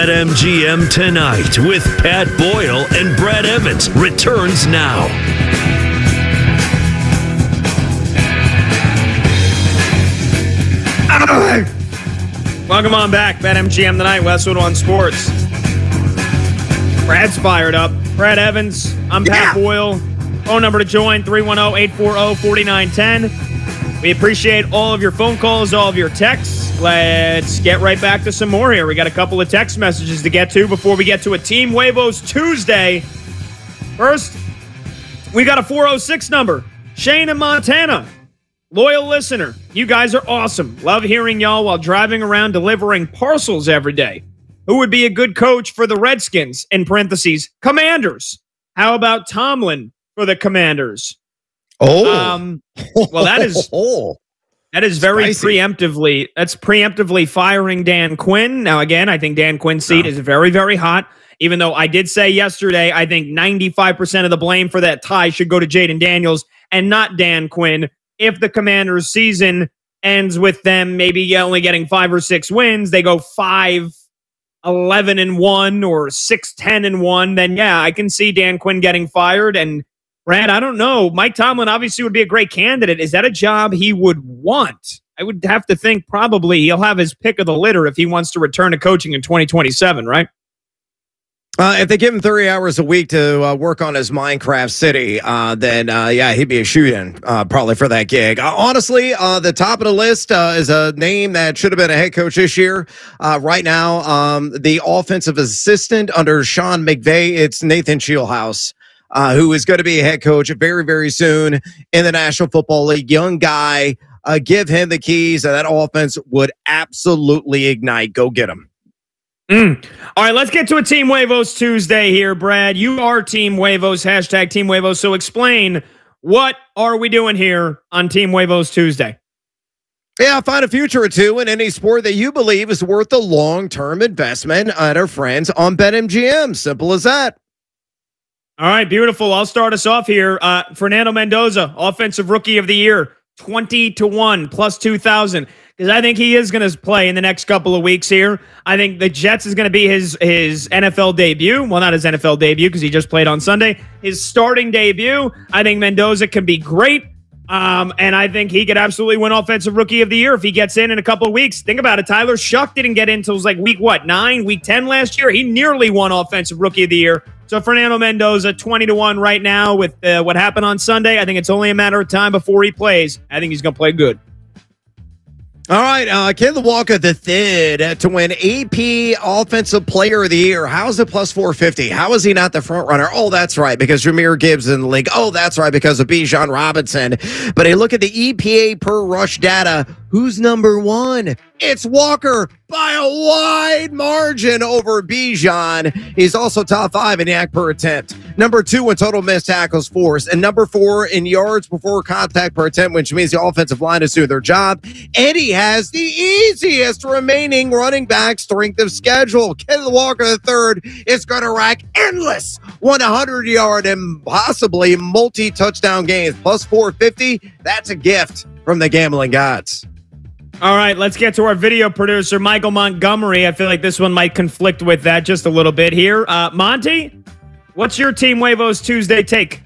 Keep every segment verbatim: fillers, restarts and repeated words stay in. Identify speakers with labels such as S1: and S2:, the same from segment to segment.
S1: BetMGM Tonight with Pat Boyle and Brad Evans returns now.
S2: Welcome on back. BetMGM Tonight, Westwood One Sports. Brad's fired up. Brad Evans, I'm Pat yeah. Boyle. Phone number to join, three one zero, eight four zero, four nine one zero. We appreciate all of your phone calls, all of your texts. Let's get right back to some more here. We got a couple of text messages to get to before we get to a Team Huevos Tuesday. First, we got a four oh six number. Shane in Montana. Loyal listener. You guys are awesome. Love hearing y'all while driving around delivering parcels every day. Who would be a good coach for the Redskins? In parentheses, Commanders. How about Tomlin for the Commanders?
S3: Oh.
S2: Um, well, that is that is very Spicy. preemptively. That's preemptively firing Dan Quinn. Now, again, I think Dan Quinn's seat oh. is very, very hot. Even though I did say yesterday, I think ninety-five percent of the blame for that tie should go to Jaden Daniels and not Dan Quinn. If the Commanders' season ends with them maybe only getting five or six wins, they go five, eleven and one or six, ten and one, then yeah, I can see Dan Quinn getting fired. And Brad, I don't know. Mike Tomlin obviously would be a great candidate. Is that a job he would want? I would have to think probably he'll have his pick of the litter if he wants to return to coaching in twenty twenty-seven, right?
S3: Uh, if they give him thirty hours a week to uh, work on his Minecraft city, uh, then, uh, yeah, he'd be a shoot-in uh, probably for that gig. Uh, honestly, uh, the top of the list uh, is a name that should have been a head coach this year. Uh, right now, um, the offensive assistant under Sean McVay, it's Nathan Shieldhouse, uh, who is going to be a head coach very, very soon in the National Football League. Young guy, uh, give him the keys, and that offense would absolutely ignite. Go get him.
S2: Mm. All right, let's get to a Team Huevos Tuesday here, Brad. You are Team Huevos, hashtag Team Huevos. So explain, what are we doing here on Team Huevos Tuesday?
S3: Yeah, find a future or two in any sport that you believe is worth a long-term investment at our friends on BetMGM. Simple as that.
S2: All right, beautiful. I'll start us off here. Uh, Fernando Mendoza, Offensive Rookie of the Year, twenty to one, plus two thousand. Because I think he is going to play in the next couple of weeks here. I think the Jets is going to be his his N F L debut. Well, not his N F L debut because he just played on Sunday. His starting debut. I think Mendoza can be great. Um, and I think he could absolutely win Offensive Rookie of the Year if he gets in in a couple of weeks. Think about it. Tyler Shuck didn't get in until it was like week, what, nine, week ten last year? He nearly won Offensive Rookie of the Year. So Fernando Mendoza, twenty to one right now with uh, what happened on Sunday. I think it's only a matter of time before he plays. I think he's going to play good.
S3: All right, uh, Kenneth Walker the third to win A P Offensive Player of the Year. How's it plus four fifty? How is he not the front runner? Oh, that's right, because Jahmyr Gibbs in the league. Oh, that's right, because of Bijan Robinson. But hey, look at the E P A per rush data. Who's number one? It's Walker by a wide margin over Bijan. He's also top five in yak per attempt. Number two in total missed tackles forced. And number four in yards before contact per attempt, which means the offensive line is doing their job. And he has the easiest remaining running back strength of schedule. Kenneth Walker the third is going to rack endless one hundred yard and possibly multi-touchdown games. Plus four fifty, that's a gift from the gambling gods.
S2: All right, let's get to our video producer, Michael Montgomery. I feel like this one might conflict with that just a little bit here. Uh, Monty, what's your Team Huevos Tuesday take?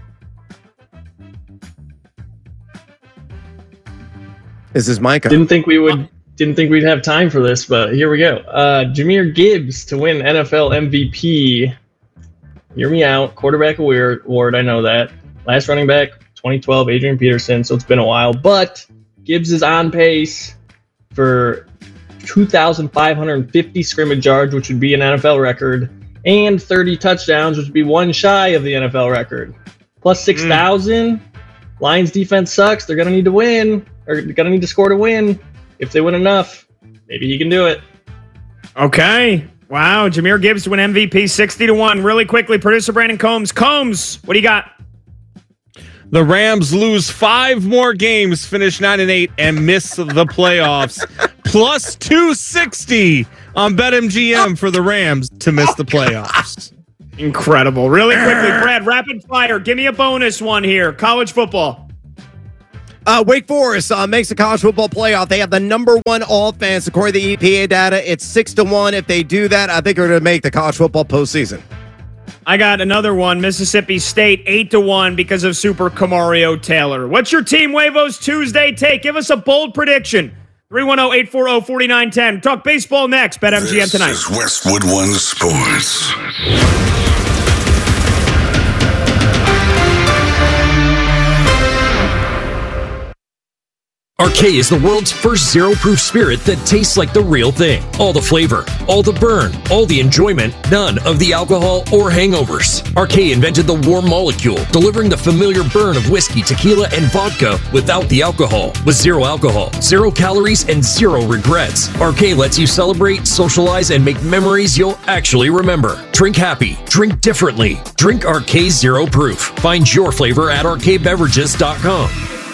S3: This is Micah.
S4: Didn't think we would. Didn't think we'd have time for this, but here we go. Uh, Jahmyr Gibbs to win N F L M V P. Hear me out. Quarterback award. I know that. Last running back, twenty twelve, Adrian Peterson. So it's been a while, but Gibbs is on pace for two thousand five hundred fifty scrimmage yards, which would be an N F L record, and thirty touchdowns, which would be one shy of the N F L record. Plus six thousand. Mm. Lions defense sucks. They're going to need to win, or they're going to need to score to win. If they win enough, maybe he can do it.
S2: Okay. Wow. Jahmyr Gibbs to win M V P sixty to one. Really quickly, producer Brandon Combs. Combs, what do you got?
S5: The Rams lose five more games, finish nine and eight, and miss the playoffs. Plus two sixty on BetMGM for the Rams to miss the playoffs.
S2: Incredible. Really quickly, Brad, rapid fire. Give me a bonus one here. College football.
S3: Uh, Wake Forest uh, makes the college football playoff. They have the number one offense. According to the E P A data, it's six to one. If they do that, I think they're going to make the college football postseason.
S2: I got another one. Mississippi State, eight to one because of Super Camario Taylor. What's your Team Huevos Tuesday take? Give us a bold prediction. three one zero, eight four zero, four nine one zero. Talk baseball next. BetMGM tonight.
S6: This is Westwood One Sports.
S7: Arcade is the world's first zero-proof spirit that tastes like the real thing. All the flavor, all the burn, all the enjoyment, none of the alcohol or hangovers. Arcade invented the warm molecule, delivering the familiar burn of whiskey, tequila, and vodka without the alcohol. With zero alcohol, zero calories, and zero regrets. Arcade lets you celebrate, socialize, and make memories you'll actually remember. Drink happy. Drink differently. Drink Arcade Zero Proof. Find your flavor at arcade beverages dot com.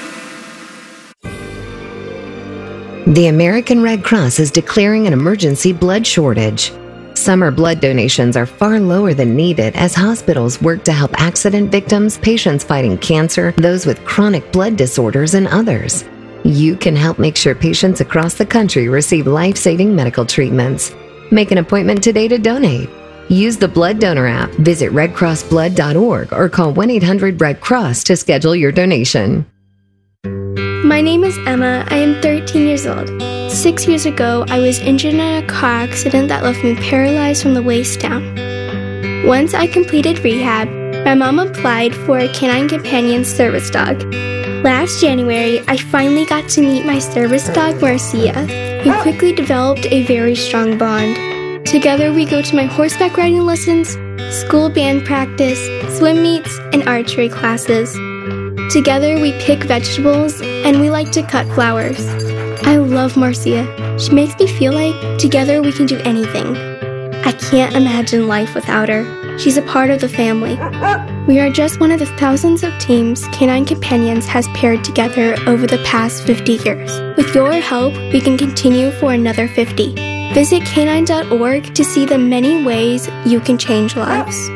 S8: The American Red Cross is declaring an emergency blood shortage. Summer blood donations are far lower than needed as hospitals work to help accident victims, patients fighting cancer, those with chronic blood disorders, and others. You can help make sure patients across the country receive life-saving medical treatments. Make an appointment today to donate. Use the Blood Donor app, visit red cross blood dot org, or call one eight hundred red cross to schedule your donation.
S9: My name is Emma. I am thirteen years old. Six years ago, I was injured in a car accident that left me paralyzed from the waist down. Once I completed rehab, my mom applied for a Canine Companion service dog. Last January, I finally got to meet my service dog, Marcia. We quickly developed a very strong bond. Together, we go to my horseback riding lessons, school band practice, swim meets, and archery classes. Together, we pick vegetables, and we like to cut flowers. I love Marcia. She makes me feel like together we can do anything. I can't imagine life without her. She's a part of the family. We are just one of the thousands of teams Canine Companions has paired together over the past fifty years. With your help, we can continue for another fifty. Visit canine dot org to see the many ways you can change lives.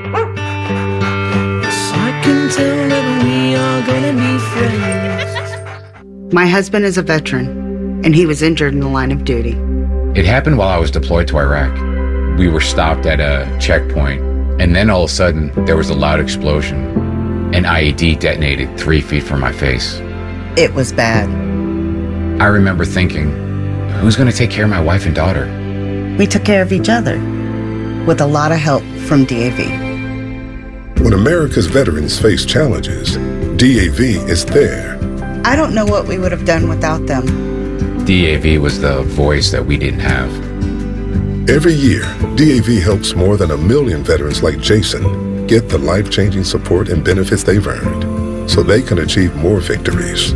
S10: Tell that we are gonna be friends. My husband is a veteran, and he was injured in the line of duty.
S11: It happened while I was deployed to Iraq. We were stopped at a checkpoint, and then all of a sudden, there was a loud explosion. An I E D detonated three feet from my face.
S10: It was bad.
S11: I remember thinking, who's gonna take care of my wife and daughter?
S10: We took care of each other, with a lot of help from D A V.
S6: When America's veterans face challenges, D A V is there.
S10: I don't know what we would have done without them.
S11: D A V was the voice that we didn't have.
S6: Every year, D A V helps more than a million veterans like Jason get the life-changing support and benefits they've earned so they can achieve more victories.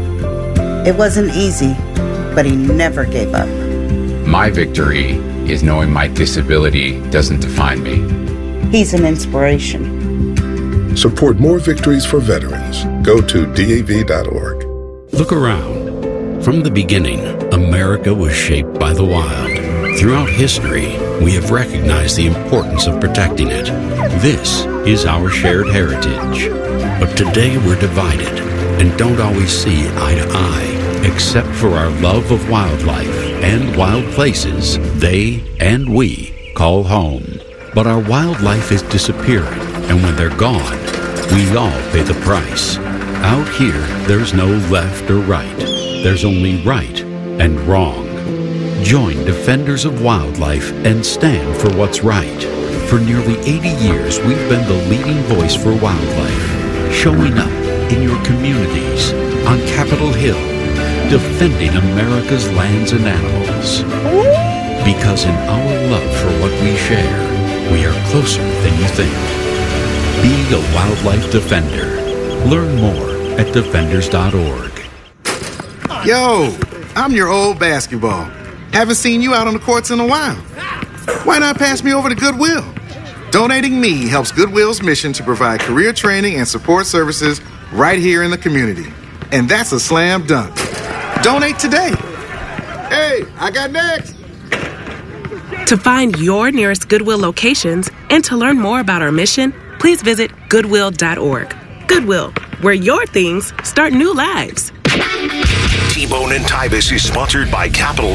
S10: It wasn't easy, but he never gave up.
S11: My victory is knowing my disability doesn't define me.
S10: He's an inspiration.
S6: Support more victories for veterans. Go to D A V dot org.
S12: Look around. From the beginning, America was shaped by the wild. Throughout history, we have recognized the importance of protecting it. This is our shared heritage. But today we're divided and don't always see eye to eye, except for our love of wildlife and wild places they and we call home. But our wildlife is disappearing, and when they're gone, we all pay the price. Out here, there's no left or right. There's only right and wrong. Join Defenders of Wildlife and stand for what's right. For nearly eighty years, we've been the leading voice for wildlife, showing up in your communities, on Capitol Hill, defending America's lands and animals. Because in our love for what we share, we are closer than you think. Be a wildlife defender. Learn more at defenders dot org.
S13: Yo, I'm your old basketball. Haven't seen you out on the courts in a while. Why not pass me over to Goodwill? Donating me helps Goodwill's mission to provide career training and support services right here in the community. And that's a slam dunk. Donate today. Hey, I got next.
S14: To find your nearest Goodwill locations and to learn more about our mission, please visit goodwill dot org. Goodwill, where your things start new lives.
S15: T-Bone and Tyvis is sponsored by Capital